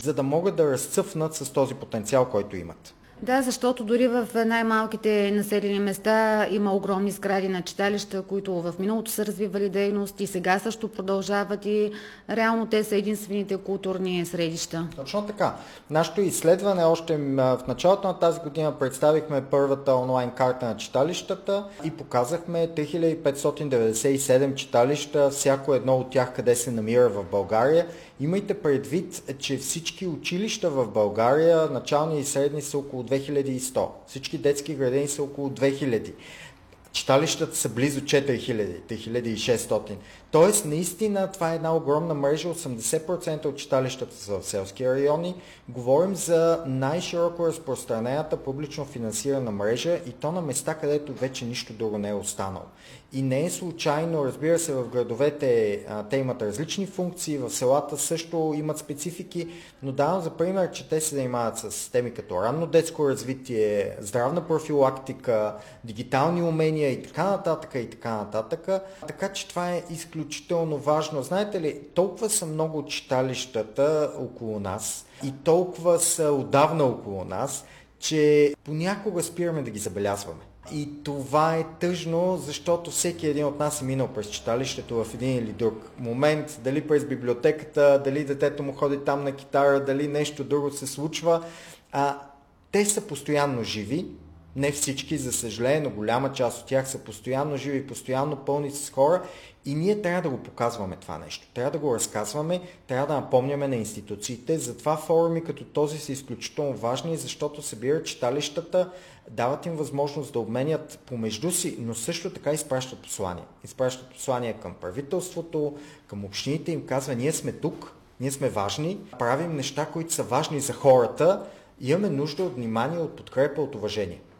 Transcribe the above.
за да могат да разцъфнат с този потенциал, който имат. Да, защото дори в най-малките населени места има огромни сгради на читалища, които в миналото са развивали дейност и сега също продължават и реално те са единствените културни средища. Точно така. Нашето изследване още в началото на тази година представихме първата онлайн карта на читалищата и показахме 3597 читалища, всяко едно от тях къде се намира в България. Имайте предвид, че всички училища в България, начални и средни, са около 2100. Всички детски градини са около 2000. Читалищата са близо 4000, 3600. Тоест, наистина, това е една огромна мрежа, 80% от читалищата са в селски райони. Говорим за най-широко разпространената публично финансирана мрежа и то на места, където вече нищо друго не е останало. И не е случайно, разбира се, в градовете те имат различни функции, в селата също имат специфики, но давам за пример, че те се занимават с теми като ранно детско развитие, здравна профилактика, дигитални умения и така нататък и така нататък. Така че това е изключително важно. Знаете ли, толкова са много читалищата около нас и толкова са отдавна около нас, че понякога спираме да ги забелязваме. И това е тъжно, защото всеки един от нас е минал през читалището в един или друг момент, дали през библиотеката, дали детето му ходи там на китара, дали нещо друго се случва. Те са постоянно живи, не всички, за съжаление, но голяма част от тях са постоянно живи, постоянно пълни с хора и ние трябва да го показваме това нещо. Трябва да го разказваме, трябва да напомняме на институциите. Затова форуми като този са изключително важни, защото събират читалищата, дават им възможност да обменят помежду си, но също така изпращат послания. Изпращат послания към правителството, към общините, им казва, ние сме тук, ние сме важни, правим неща, които са важни за хората, имаме нужда от внимание, от подкрепа, от уважение.